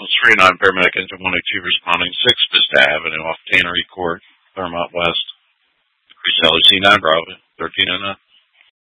39 paramedic engine 182 responding 6 Vista Avenue off Tannery Court, Claremont West. Increase LEC 9 Bravo, 1309.